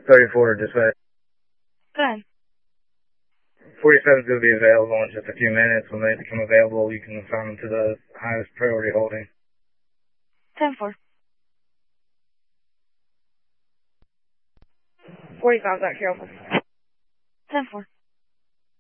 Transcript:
34, dispatch. Go ahead. 47 is going to be available in just a few minutes. When they become available, you can assign them to the highest priority holding. 10-4. 45 Zach Alpha. 10-4.